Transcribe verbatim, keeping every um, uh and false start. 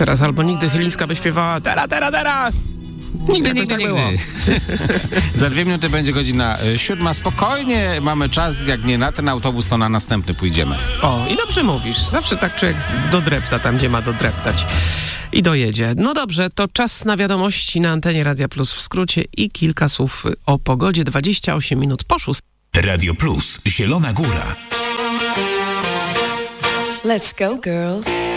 teraz, albo nigdy Chylińska by śpiewała tera, tera, tera. Nigdy, Jakoś nigdy, tak było. nigdy. Za dwie minuty będzie godzina y, siódma. Spokojnie mamy czas, jak nie na ten autobus, to na następny pójdziemy. O, i dobrze mówisz. Zawsze tak człowiek dodrepta tam, gdzie ma dodreptać. I dojedzie. No dobrze, to czas na wiadomości na antenie Radia Plus w skrócie i kilka słów o pogodzie. dwadzieścia osiem minut po szóstej. Radio Plus, Zielona Góra. Let's go, girls.